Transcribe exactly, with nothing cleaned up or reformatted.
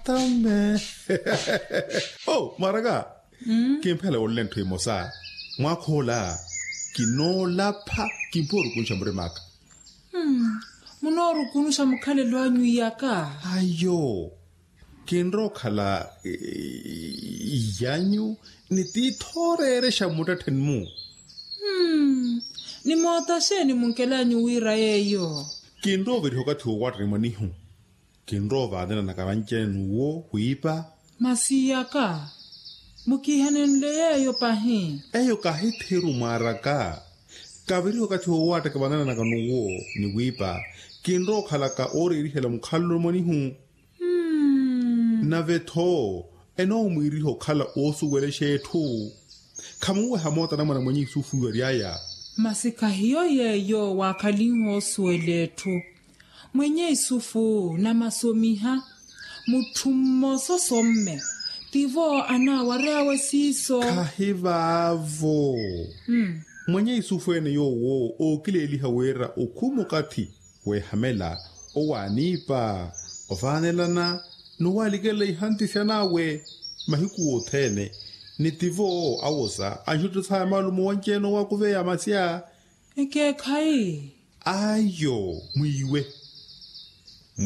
tame oh maraga ke phela o lentho imosa mwa khola kinola pha kimporo kunshambre maka hmm munoru kunusha mukhale lwanyu yaka ayo kinro khala yanyu ni ti thorere shamuta thenmu hmm ni mota sheni munkelanyu wira yeyo kinro ve thoka thu wat remani hu kinro va dena nakabanchen wo huipa masiyaka mukihanen leyo pahi eyo kahi theru maraka kabiri ka thu wat ka banana nakanu wo ni huipa kinro khala ka ori ri hela mukhallo mani hu na vetho eno muiri ho khala osu wele shethu khamu ha mota na mwana mwenye sufu yaya masika hiyo yeyo wakalingo suelethu mwenye isufu na masomiha mutummo sosomme tivo ana warawe siso kahivavo mm. mwenye isufu ene yo wo okileli hawera okumukati we hamela owanipa ofanelana nuwalikele hanti sanawe mahiku othene nitivo awosa ajutu tsa malumo wanjeno wa kuveya masya eke khai ayo muiwe